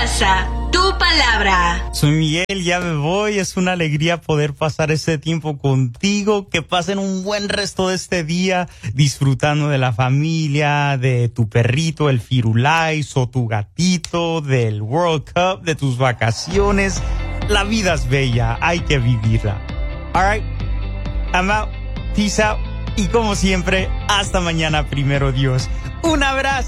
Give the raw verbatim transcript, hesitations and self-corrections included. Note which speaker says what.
Speaker 1: casa, tu palabra.
Speaker 2: Soy Miguel, ya me voy. Es una alegría poder pasar este tiempo contigo. Que pasen un buen resto de este día disfrutando de la familia, de tu perrito, el Firulais, o tu gatito, del World Cup, de tus vacaciones. La vida es bella, hay que vivirla. All right, I'm out. Peace out. Y como siempre, hasta mañana, primero Dios. Un abrazo.